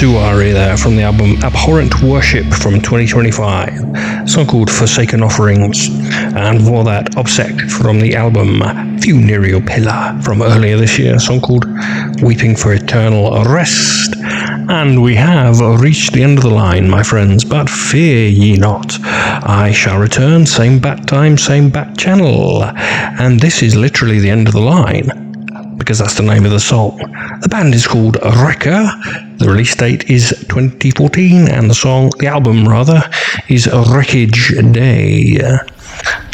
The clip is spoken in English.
Suari there from the album Abhorrent Worship from 2025, a song called Forsaken Offerings, and before that Obsect from the album Funereal Pillar from earlier this year, a song called Weeping for Eternal Rest. And we have reached the end of the line, my friends, but fear ye not, I shall return, same bat time, same bat channel, and this is literally the end of the line, because that's the name of the song. The band is called Wrecker, the release date is 2014, and the album is Wreckage Day.